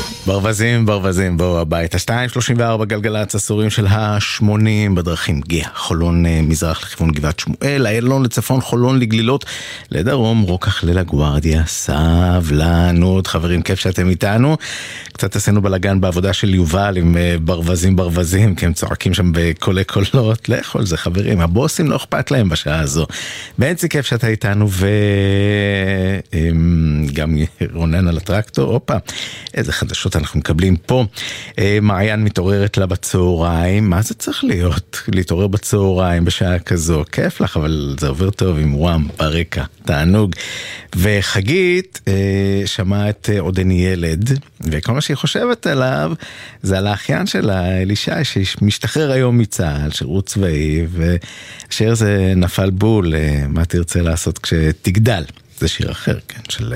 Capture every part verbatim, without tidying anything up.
ברווזים, ברווזים, בואו הביתה. שתיים שלושים וארבע גלגלצ, עשורים של ה-שמונים בדרכים. גאה, חולון מזרח לכיוון גבעת שמואל, איילון לצפון, חולון לגלילות, לדרום, רוקח ללגוארדיה, סבלנות. חברים, כיף שאתם איתנו. קצת עשינו בלגן בעבודה של יובל עם ברווזים ברווזים, כי הם צועקים שם בקולי קולות. לאכול זה חברים, הבוסים לא אכפת להם בשעה הזו. בנצי, כיף שאתה איתנו, וגם רונן על הטרקטור. אופה, איזה חדשות אנחנו מקבלים פה. מעיין מתעוררת לה בצהריים. מה זה צריך להיות? להתעורר בצהריים בשעה כזו. כיף לך, אבל זה עובר טוב עם וואם ברקע. תענוג. וחגית שמעה את עודני ילד, וכל מה שהיא חושבת עליו זה על האחיין שלה, אלישי, שמשתחרר היום מצה"ל, שירות צבאי, ואשר זה נפל בול, מה תרצה לעשות כשתגדל. זה שיר אחר, כן, של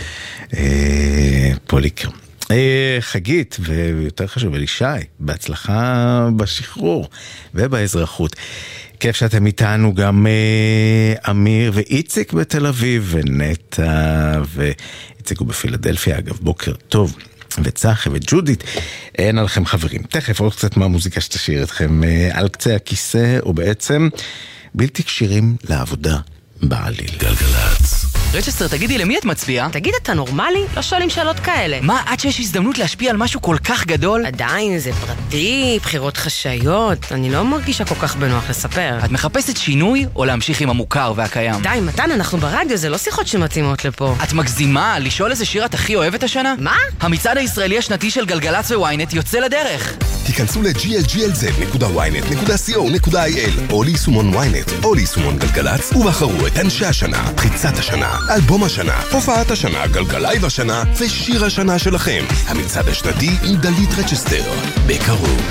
אה, פוליקר. אה, חגית, ויותר חשוב, אלישי, בהצלחה בשחרור ובאזרחות. כיף שאתם איתנו, גם אה, אמיר ואיציק בתל אביב, ונטה, ואיציק הוא בפילדלפיה, אגב, בוקר טוב. וצחי וג'ודית, אין עליכם חברים. תכף עוד קצת מהמוזיקה שתשאיר אתכם אה, על קצה הכיסא, או בעצם בלתי קשירים לעבודה בעליל. גלגלצ. רצ'סטר, תגידי, למי את מצביעה? תגיד, אתה נורמלי? לא שואלים שאלות כאלה. מה, עד שיש הזדמנות להשפיע על משהו כל כך גדול? עדיין, זה פרטי, בחירות חשאיות. אני לא מרגישה כל כך בנוח לספר. את מחפשת שינוי או להמשיך עם המוכר והקיים? די, מתן, אנחנו ברדיו, זה לא שיחות שמתאימות לפה. את מגזימה? לשאול איזה שיר את הכי אוהבת השנה? מה? המצעד הישראלי השנתי של גלגלצ וויינט יוצא לדרך. תיכנסו ל-ג'י אל ג'י אל זד נקודה וויינט נקודה סי או נקודה איי אל או ליישומון וויינט או ליישומון גלגלצ ובחרו את אנשי השנה, פריצת השנה, אלבום השנה, הופעת השנה, גלגלייב השנה ושיר השנה שלכם. המצעד השנתי עם דלית רצ'סטר. בקרוב.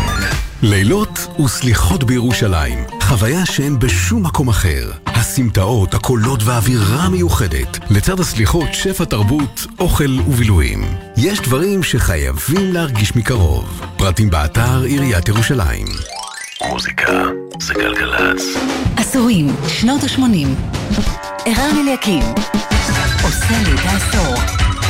לילות וסליחות בירושלים, חוויה שאין בשום מקום אחר. הסמטאות, הקולות והאווירה מיוחדת. לצד הסליחות, שפע תרבות, אוכל ובילויים. יש דברים שחייבים להרגיש מקרוב. פרטים באתר עיריית ירושלים. מוזיקה זה גלגלצ. עשורים, שנות ה-שמונים. ערן אליקים עושה לי את העשור.